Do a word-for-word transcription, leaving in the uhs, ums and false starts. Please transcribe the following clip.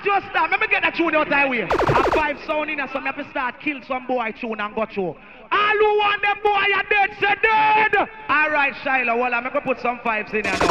just stop. Let me get that tune out that way. A five sound in there, so I have to start kill some boy tune and go through. All who want them boy are dead, say dead. Alright, Shiloh, well, I'm going to put some fives in here now.